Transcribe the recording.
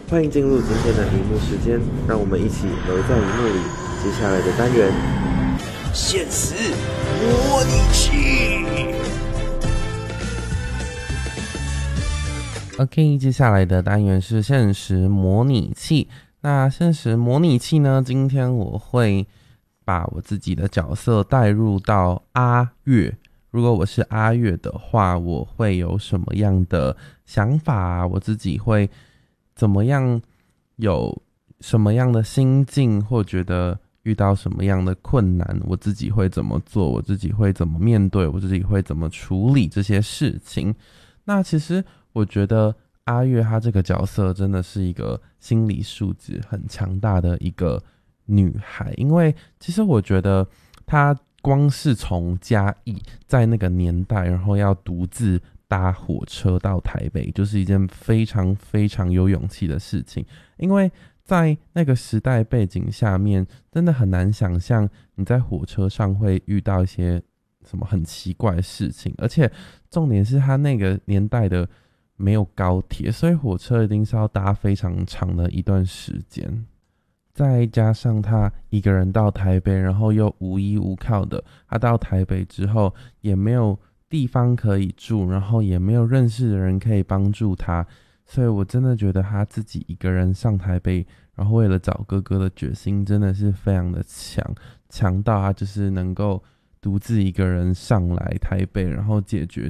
欢迎进入今天的荧幕时间，让我们一起留在荧幕里。接下来的单元， 现实模拟器。 OK， 接下来的单元是现实模拟器。那现实模拟器呢，今天我会把我自己的角色带入到阿月。如果我是阿月的话，我会有什么样的想法啊？我自己会怎么样，有什么样的心境，或觉得遇到什么样的困难，我自己会怎么做，我自己会怎么面对，我自己会怎么处理这些事情。那其实我觉得阿月她这个角色真的是一个心理素质很强大的一个女孩，因为其实我觉得她光是从嘉义在那个年代，然后要独自搭火车到台北，就是一件非常非常有勇气的事情。因为在那个时代背景下面，真的很难想象你在火车上会遇到一些什么很奇怪的事情，而且重点是他那个年代的没有高铁，所以火车一定是要搭非常长的一段时间。再加上他一个人到台北，然后又无依无靠的，他到台北之后也没有地方可以住，然后也没有认识的人可以帮助他，所以我真的觉得他自己一个人上台北，然后为了找哥哥的决心真的是非常的强到他就是能够独自一个人上来台北，然后解决